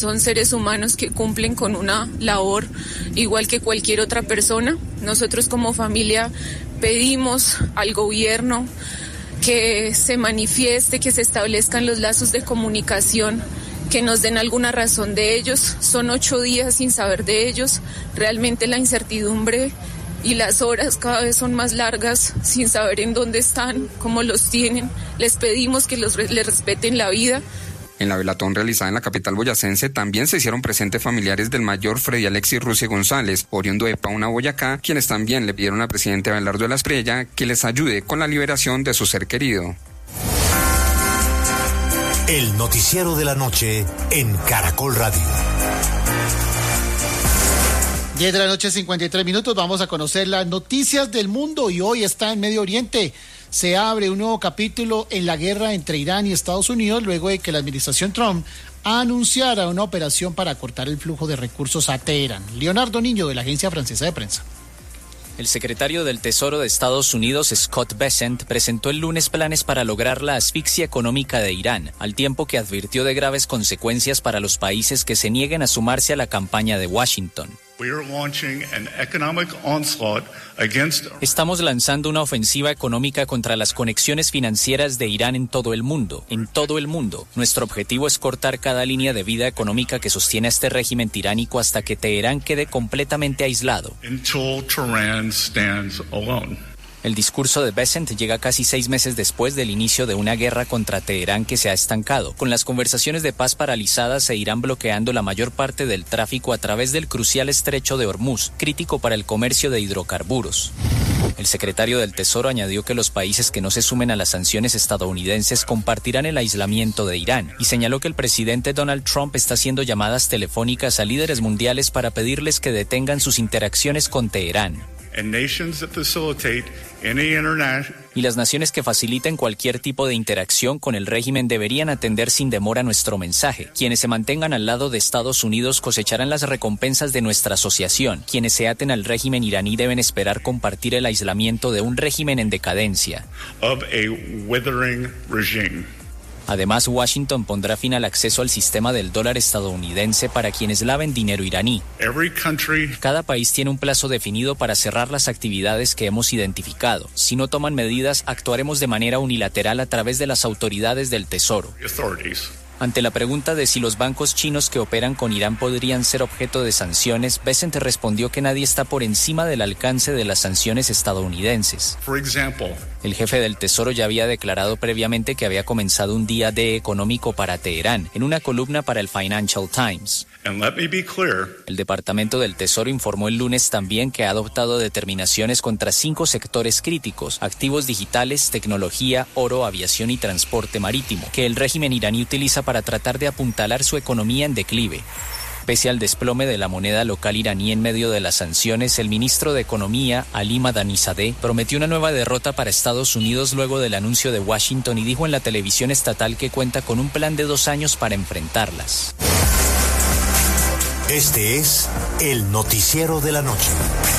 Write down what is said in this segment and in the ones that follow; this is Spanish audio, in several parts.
son seres humanos que cumplen con una labor igual que cualquier otra persona. Nosotros como familia pedimos al gobierno que se manifieste, que se establezcan los lazos de comunicación, que nos den alguna razón de ellos. Son 8 días sin saber de ellos. Realmente la incertidumbre y las horas cada vez son más largas, sin saber en dónde están, cómo los tienen. Les pedimos que les respeten la vida. En la velatón realizada en la capital boyacense también se hicieron presentes familiares del mayor Freddy Alexis Rusia González, oriundo de Pauna, Boyacá, quienes también le pidieron al presidente Abelardo de la Espriella que les ayude con la liberación de su ser querido. El noticiero de la noche en Caracol Radio. 10 de la noche, 53 minutos. Vamos a conocer las noticias del mundo y hoy está en Medio Oriente. Se abre un nuevo capítulo en la guerra entre Irán y Estados Unidos luego de que la administración Trump anunciara una operación para cortar el flujo de recursos a Teherán. Leonardo Niño, de la Agencia Francesa de Prensa. El secretario del Tesoro de Estados Unidos, Scott Bessent, presentó el lunes planes para lograr la asfixia económica de Irán, al tiempo que advirtió de graves consecuencias para los países que se nieguen a sumarse a la campaña de Washington. Estamos lanzando una ofensiva económica contra las conexiones financieras de Irán en todo el mundo. Nuestro objetivo es cortar cada línea de vida económica que sostiene a este régimen tiránico hasta que Teherán quede completamente aislado. El discurso de Bessent llega casi 6 meses después del inicio de una guerra contra Teherán que se ha estancado, con las conversaciones de paz paralizadas e Irán bloqueando la mayor parte del tráfico a través del crucial estrecho de Hormuz, crítico para el comercio de hidrocarburos. El secretario del Tesoro añadió que los países que no se sumen a las sanciones estadounidenses compartirán el aislamiento de Irán y señaló que el presidente Donald Trump está haciendo llamadas telefónicas a líderes mundiales para pedirles que detengan sus interacciones con Teherán. Y las naciones que faciliten cualquier tipo de interacción con el régimen deberían atender sin demora nuestro mensaje. Quienes se mantengan al lado de Estados Unidos cosecharán las recompensas de nuestra asociación. Quienes se aten al régimen iraní deben esperar compartir el aislamiento de un régimen en decadencia. Además, Washington pondrá fin al acceso al sistema del dólar estadounidense para quienes laven dinero iraní. Cada país tiene un plazo definido para cerrar las actividades que hemos identificado. Si no toman medidas, actuaremos de manera unilateral a través de las autoridades del Tesoro. Ante la pregunta de si los bancos chinos que operan con Irán podrían ser objeto de sanciones, Bessent respondió que nadie está por encima del alcance de las sanciones estadounidenses. El jefe del Tesoro ya había declarado previamente que había comenzado un día D económico para Teherán, en una columna para el Financial Times. El Departamento del Tesoro informó el lunes también que ha adoptado determinaciones contra 5 sectores críticos: activos digitales, tecnología, oro, aviación y transporte marítimo, que el régimen iraní utiliza para tratar de apuntalar su economía en declive. Pese al desplome de la moneda local iraní en medio de las sanciones, el ministro de Economía, Ali Madani-Zadeh, prometió una nueva derrota para Estados Unidos luego del anuncio de Washington y dijo en la televisión estatal que cuenta con un plan de 2 años para enfrentarlas. Este es el noticiero de la noche.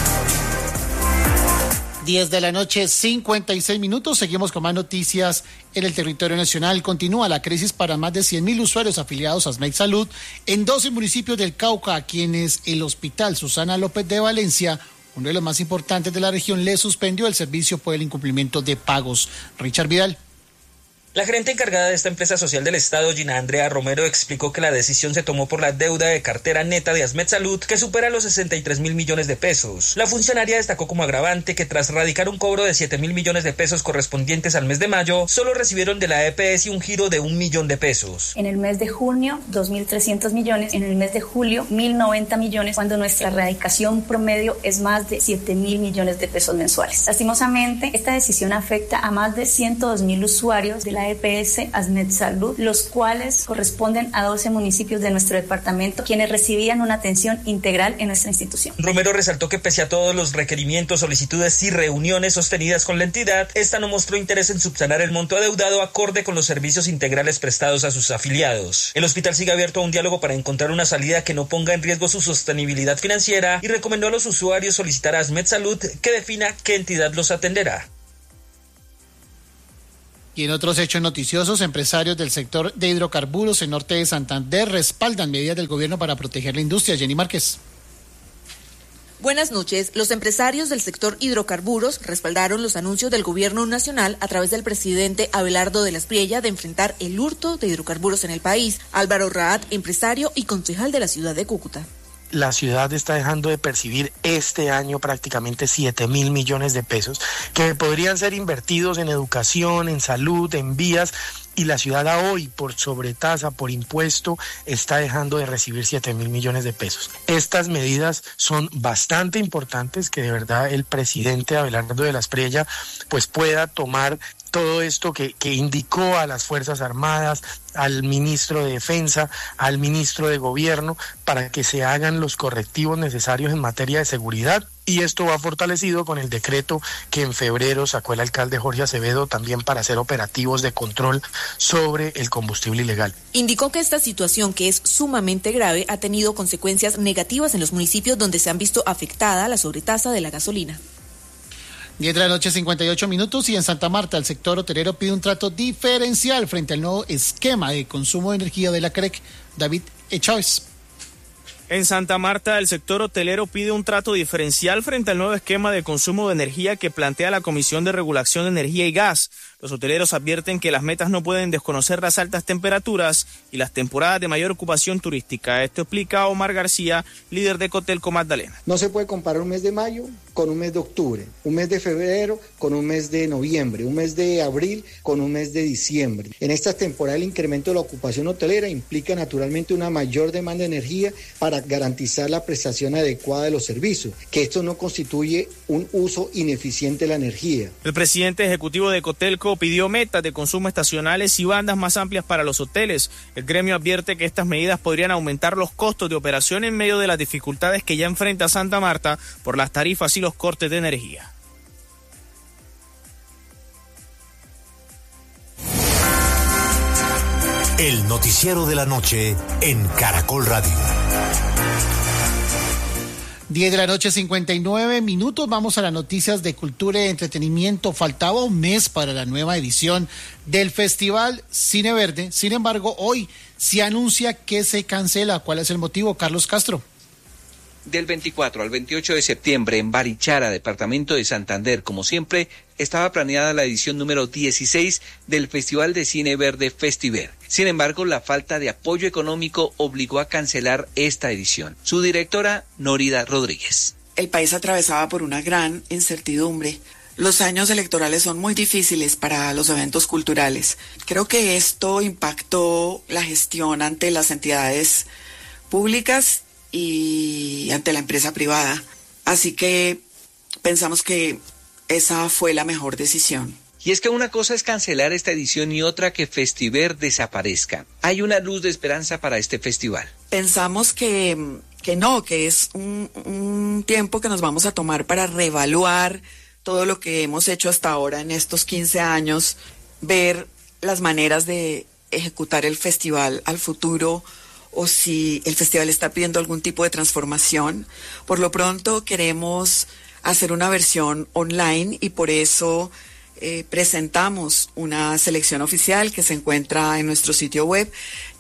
10 de la noche, 56 minutos. Seguimos con más noticias en el territorio nacional. Continúa la crisis para más de 100.000 usuarios afiliados a SMED Salud en 12 municipios del Cauca, a quienes el Hospital Susana López de Valencia, uno de los más importantes de la región, le suspendió el servicio por el incumplimiento de pagos. Richard Vidal. La gerente encargada de esta empresa social del Estado, Gina Andrea Romero, explicó que la decisión se tomó por la deuda de cartera neta de ASMED Salud, que supera los 63.000 millones de pesos. La funcionaria destacó como agravante que tras radicar un cobro de 7.000 millones de pesos correspondientes al mes de mayo, solo recibieron de la EPS un giro de 1 millón de pesos. En el mes de junio, 2.300 millones, en el mes de julio, 1.090 millones, cuando nuestra radicación promedio es más de 7.000 millones de pesos mensuales. Lastimosamente, esta decisión afecta a más de 102.000 usuarios de la EPS ASMED Salud, los cuales corresponden a 12 municipios de nuestro departamento, quienes recibían una atención integral en nuestra institución. Romero resaltó que pese a todos los requerimientos, solicitudes y reuniones sostenidas con la entidad, esta no mostró interés en subsanar el monto adeudado acorde con los servicios integrales prestados a sus afiliados. El hospital sigue abierto a un diálogo para encontrar una salida que no ponga en riesgo su sostenibilidad financiera y recomendó a los usuarios solicitar a ASMED Salud que defina qué entidad los atenderá. Y en otros hechos noticiosos, empresarios del sector de hidrocarburos en norte de Santander respaldan medidas del gobierno para proteger la industria. Jenny Márquez. Buenas noches. Los empresarios del sector hidrocarburos respaldaron los anuncios del gobierno nacional a través del presidente Abelardo de la Espriella de enfrentar el hurto de hidrocarburos en el país. Álvaro Raad, empresario y concejal de la ciudad de Cúcuta. La ciudad está dejando de percibir este año prácticamente 7.000 millones de pesos que podrían ser invertidos en educación, en salud, en vías, y la ciudad hoy por sobretasa, por impuesto, está dejando de recibir 7.000 millones de pesos. Estas medidas son bastante importantes, que de verdad el presidente Abelardo de la Espriella pues pueda tomar todo esto que indicó a las Fuerzas Armadas, al ministro de Defensa, al ministro de Gobierno, para que se hagan los correctivos necesarios en materia de seguridad. Y esto va fortalecido con el decreto que en febrero sacó el alcalde Jorge Acevedo también para hacer operativos de control sobre el combustible ilegal. Indicó que esta situación, que es sumamente grave, ha tenido consecuencias negativas en los municipios donde se han visto afectada la sobretasa de la gasolina. 10 de la noche, 58 minutos, y en Santa Marta el sector hotelero pide un trato diferencial frente al nuevo esquema de consumo de energía de la CREC. David Chávez. En Santa Marta, el sector hotelero pide un trato diferencial frente al nuevo esquema de consumo de energía que plantea la Comisión de Regulación de Energía y Gas. Los hoteleros advierten que las metas no pueden desconocer las altas temperaturas y las temporadas de mayor ocupación turística. Esto explica Omar García, líder de Cotelco Magdalena. No se puede comparar un mes de mayo con un mes de octubre, un mes de febrero con un mes de noviembre, un mes de abril con un mes de diciembre. En esta temporada el incremento de la ocupación hotelera implica naturalmente una mayor demanda de energía para garantizar la prestación adecuada de los servicios, que esto no constituye un uso ineficiente de la energía. El presidente ejecutivo de Cotelco pidió metas de consumo estacionales y bandas más amplias para los hoteles. El gremio advierte que estas medidas podrían aumentar los costos de operación en medio de las dificultades que ya enfrenta Santa Marta por las tarifas y los cortes de energía. El noticiero de la noche en Caracol Radio. 10 de la noche, 59 minutos. Vamos a las noticias de cultura y entretenimiento. Faltaba un mes para la nueva edición del Festival Cine Verde. Sin embargo, hoy se anuncia que se cancela. ¿Cuál es el motivo, Carlos Castro? Del 24 al 28 de septiembre en Barichara, departamento de Santander, como siempre, estaba planeada la edición número 16 del Festival de Cine Verde Festiver. Sin embargo, la falta de apoyo económico obligó a cancelar esta edición. Su directora, Nórida Rodríguez. El país atravesaba por una gran incertidumbre. Los años electorales son muy difíciles para los eventos culturales. Creo que esto impactó la gestión ante las entidades públicas y ante la empresa privada. Así que pensamos que esa fue la mejor decisión. Y es que una cosa es cancelar esta edición y otra que Festiver desaparezca. Hay una luz de esperanza para este festival. Pensamos que es un tiempo que nos vamos a tomar para reevaluar todo lo que hemos hecho hasta ahora en estos 15 años, ver las maneras de ejecutar el festival al futuro, o si el festival está pidiendo algún tipo de transformación. Por lo pronto queremos hacer una versión online y por eso presentamos una selección oficial que se encuentra en nuestro sitio web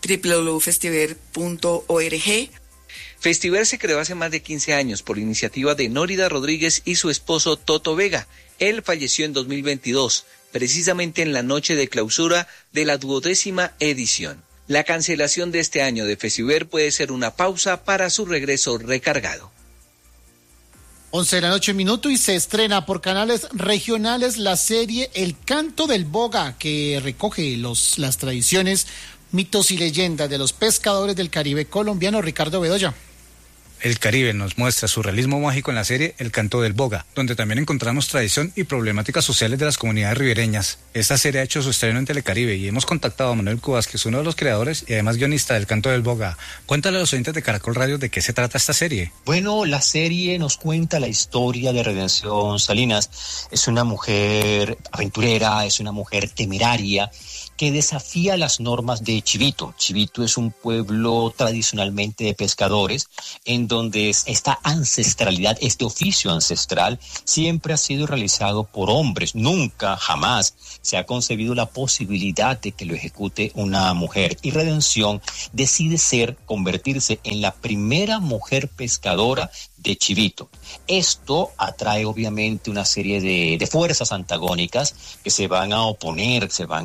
www.festiver.org. Festiver se creó hace más de 15 años por iniciativa de Nórida Rodríguez y su esposo Toto Vega. Él falleció en 2022, precisamente en la noche de clausura de la 12ª edición. La cancelación de este año de Festiver puede ser una pausa para su regreso recargado. 11 de la noche, minuto, y se estrena por canales regionales la serie El Canto del Boga, que recoge las tradiciones, mitos y leyendas de los pescadores del Caribe colombiano. Ricardo Bedoya. El Caribe nos muestra su realismo mágico en la serie El Canto del Boga, donde también encontramos tradición y problemáticas sociales de las comunidades ribereñas. Esta serie ha hecho su estreno en Telecaribe y hemos contactado a Manuel Cubas, que es uno de los creadores y además guionista del Canto del Boga. Cuéntale a los oyentes de Caracol Radio de qué se trata esta serie. Bueno, la serie nos cuenta la historia de Redención Salinas. Es una mujer aventurera, es una mujer temeraria, que desafía las normas de Chivito. Chivito es un pueblo tradicionalmente de pescadores, en donde esta ancestralidad, este oficio ancestral, siempre ha sido realizado por hombres. Nunca, jamás se ha concebido la posibilidad de que lo ejecute una mujer. Y Redención decide convertirse en la primera mujer pescadora de Chivito. Esto atrae obviamente una serie de fuerzas antagónicas que se van a oponer,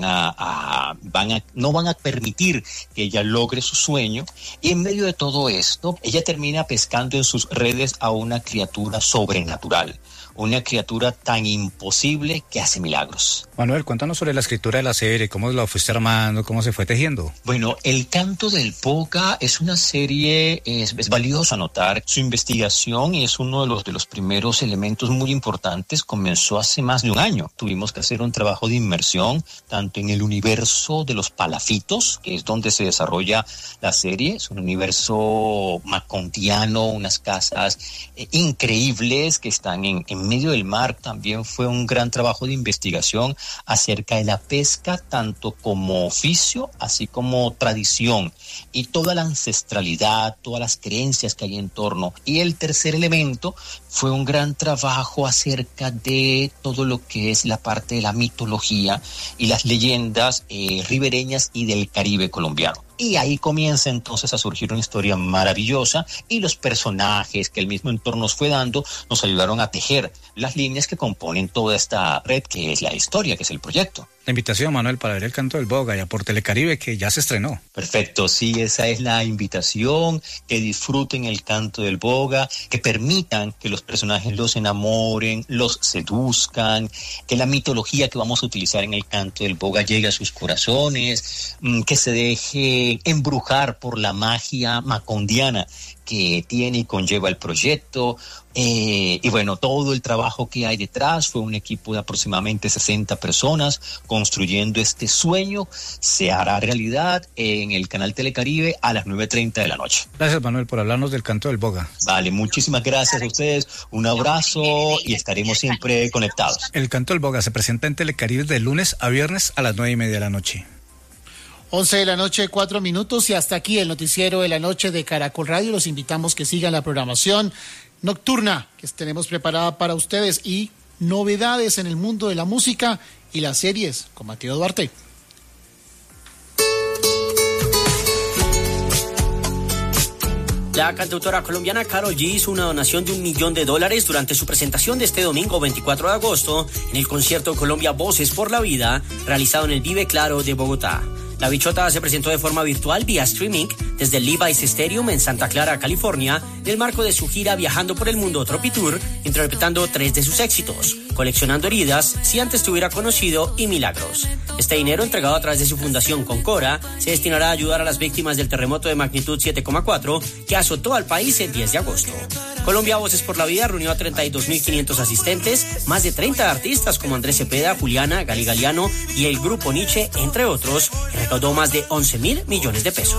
no van a permitir que ella logre su sueño, y en medio de todo esto, ella termina pescando en sus redes a una criatura sobrenatural, una criatura tan imposible que hace milagros. Manuel, cuéntanos sobre la escritura de la serie, cómo la fuiste armando, cómo se fue tejiendo. Bueno, El Canto del Boga es una serie, es valioso anotar su investigación, y es uno de los primeros elementos muy importantes. Comenzó hace más de un año. Tuvimos que hacer un trabajo de inmersión, tanto en el universo de los palafitos, que es donde se desarrolla la serie. Es un universo macontiano, unas casas increíbles que están en medio del mar. También fue un gran trabajo de investigación acerca de la pesca, tanto como oficio, así como tradición, y toda la ancestralidad, todas las creencias que hay en torno. Y el tercer elemento fue un gran trabajo acerca de todo lo que es la parte de la mitología y las leyendas ribereñas y del Caribe colombiano. Y ahí comienza entonces a surgir una historia maravillosa, y los personajes que el mismo entorno nos fue dando nos ayudaron a tejer las líneas que componen toda esta red que es la historia, que es el proyecto. La invitación, Manuel, para ver El Canto del Boga, ya por Telecaribe, que ya se estrenó. Perfecto, sí, esa es la invitación, que disfruten El Canto del Boga, que permitan que los personajes los enamoren, los seduzcan, que la mitología que vamos a utilizar en El Canto del Boga llegue a sus corazones, que se deje embrujar por la magia macondiana que tiene y conlleva el proyecto. Y bueno, todo el trabajo que hay detrás fue un equipo de aproximadamente 60 personas construyendo este sueño. Se hará realidad en el canal Telecaribe a las 9:30 de la noche. Gracias, Manuel, por hablarnos del Canto del Boga. Vale, muchísimas gracias a ustedes, un abrazo y estaremos siempre conectados. El Canto del Boga se presenta en Telecaribe de lunes a viernes a las 9:30 de la noche. 11 de la noche, 4 minutos, y hasta aquí el noticiero de la noche de Caracol Radio. Los invitamos que sigan la programación nocturna que tenemos preparada para ustedes, y novedades en el mundo de la música y las series con Mateo Duarte. La cantautora colombiana Karol G hizo una donación de $1 millón durante su presentación de este domingo 24 de agosto en el concierto Colombia Voces por la Vida, realizado en el Vive Claro de Bogotá. La bichota se presentó de forma virtual vía streaming desde el Levi's Stadium en Santa Clara, California, en el marco de su gira Viajando por el Mundo Tropitour, interpretando 3 de sus éxitos: Coleccionando Heridas, Si Antes Te Hubiera Conocido y Milagros. Este dinero, entregado a través de su fundación Concora, se destinará a ayudar a las víctimas del terremoto de magnitud 7,4 que azotó al país el 10 de agosto. Colombia Voces por la Vida reunió a 32.500 asistentes, más de 30 artistas como Andrés Cepeda, Juliana, Gali Galiano y el Grupo Nietzsche, entre otros, y recaudó más de $11.000 millones.